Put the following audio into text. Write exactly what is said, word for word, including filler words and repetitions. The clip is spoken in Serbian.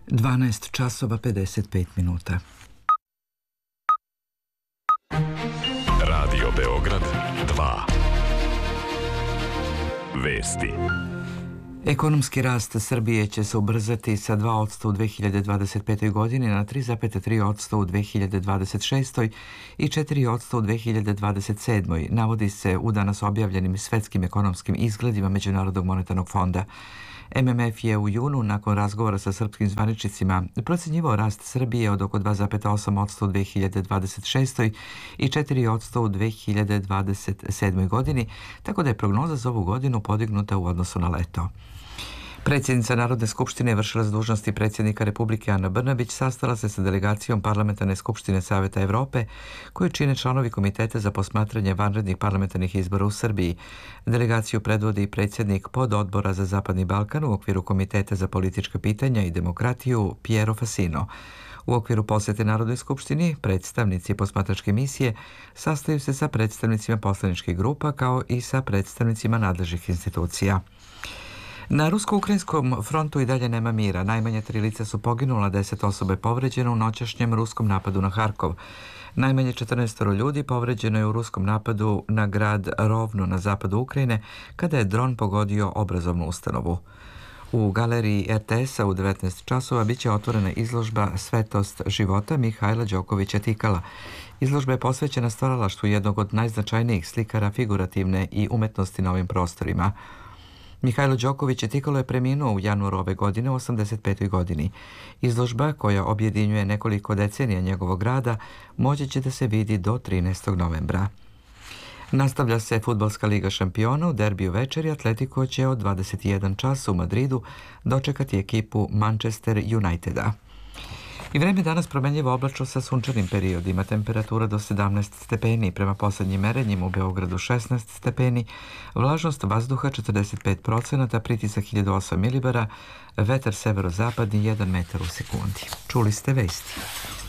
dvanaest časova pedeset pet minuta. Radio Beograd dva. Vesti. Ekonomski rast Srbije će se ubrzati sa dva posto u dve hiljade dvadeset petoj. godini na tri zarez tri posto u dve hiljade dvadeset šestoj. i četiri posto u dve hiljade dvadeset sedmoj. navodi se u danas objavljenim svetskim ekonomskim izgledima Međunarodnog monetarnog fonda. M M F je u junu, nakon razgovora sa srpskim zvaničnicima, procjenjivao rast Srbije od oko dva zarez osam posto u dve hiljade dvadeset šestoj. i četiri posto u dve hiljade dvadeset sedmoj. godini, tako da je prognoza za ovu godinu podignuta u odnosu na leto. Predsjednica Narodne skupštine i vršilac dužnosti predsjednika Republike Ana Brnabić sastala se sa delegacijom Parlamentarne skupštine Saveta Evrope, koju čine članovi Komiteta za posmatranje vanrednih parlamentarnih izbora u Srbiji. Delegaciju predvodi predsjednik pododbora za Zapadni Balkan u okviru Komiteta za politička pitanja i demokratiju Piero Fassino. U okviru posjete Narodnoj skupštini, predstavnici posmatračke misije sastaju se sa predstavnicima poslaničkih grupa kao i sa predstavnicima nadležnih institucija. Na rusko-ukrajinskom frontu i dalje nema mira. Najmanje tri lica su poginula, deset osoba je povređeno u noćašnjem ruskom napadu na Harkov. Najmanje četrnaest ljudi povređeno je u ruskom napadu na grad Rovno na zapadu Ukrajine, kada je dron pogodio obrazovnu ustanovu. U galeriji R T S-a u devetnaest časova biće otvorena izložba Svetost života Mihajla Đokovića Tikala. Izložba je posvećena stvaralaštvu jednog od najznačajnijih slikara figurativne i umetnosti na ovim prostorima. Mihajlo Đoković Tikalo je preminuo u januaru ove godine u osamdeset petoj. godini. Izložba, koja objedinjuje nekoliko decenija njegovog rada, moći će da se vidi do trinaestog novembra. Nastavlja se Fudbalska liga šampiona. U derbiju večeri Atletico će od dvadeset jedan časa u Madridu dočekati ekipu Manchester Uniteda. I vreme danas promenljivo oblačno sa sunčanim periodima, temperatura do sedamnaest stepeni, prema poslednjim merenjima u Beogradu šesnaest stepeni, vlažnost vazduha četrdeset pet procenata, pritisak hiljadu osam milibara, vetar severozapadni jedan metar u sekundi. Čuli ste vesti.